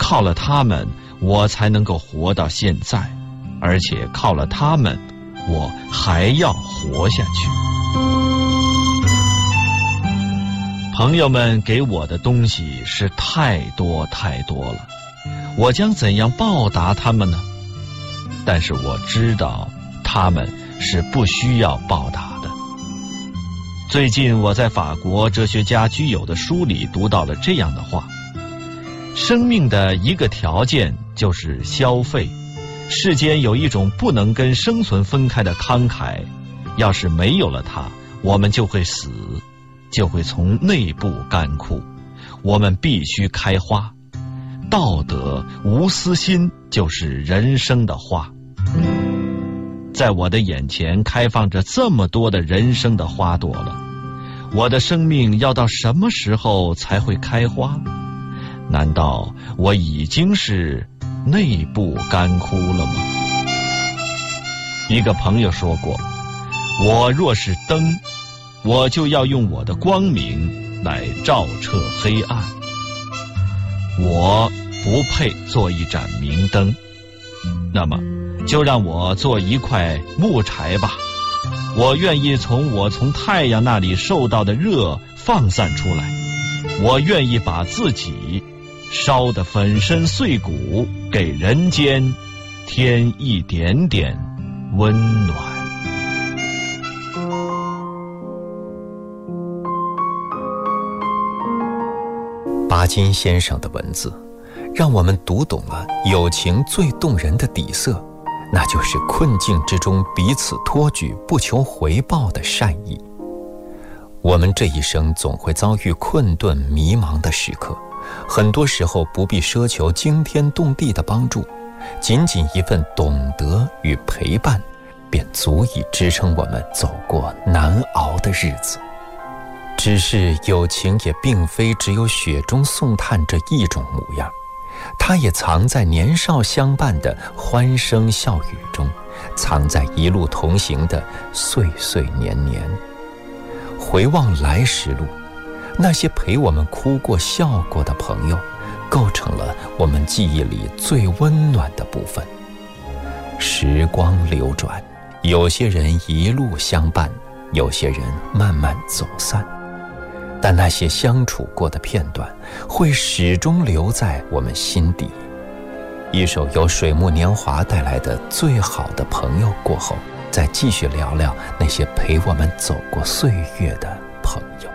靠了他们，我才能够活到现在，而且靠了他们，我还要活下去。朋友们给我的东西是太多太多了，我将怎样报答他们呢？但是我知道他们是不需要报答的。最近我在法国哲学家居有的书里读到了这样的话：生命的一个条件就是消费，世间有一种不能跟生存分开的慷慨，要是没有了它，我们就会死，就会从内部干枯。我们必须开花，道德无私心就是人生的花。在我的眼前开放着这么多的人生的花朵了，我的生命要到什么时候才会开花？难道我已经是内部干枯了吗？一个朋友说过，我若是灯，我就要用我的光明来照彻黑暗。我不配做一盏明灯，那么就让我做一块木柴吧。我愿意从太阳那里受到的热放散出来，我愿意把自己烧得粉身碎骨，给人间添一点点温暖。 巴金先生的文字让我们读懂了友情最动人的底色，那就是困境之中彼此托举不求回报的善意。我们这一生总会遭遇困顿迷茫的时刻，很多时候不必奢求惊天动地的帮助，仅仅一份懂得与陪伴，便足以支撑我们走过难熬的日子。只是友情也并非只有雪中送炭这一种模样，它也藏在年少相伴的欢声笑语中，藏在一路同行的岁岁年年。回望来时路，那些陪我们哭过笑过的朋友，构成了我们记忆里最温暖的部分。时光流转，有些人一路相伴，有些人慢慢走散，但那些相处过的片段会始终留在我们心底。一首由水木年华带来的《最好的朋友》过后，再继续聊聊那些陪我们走过岁月的朋友。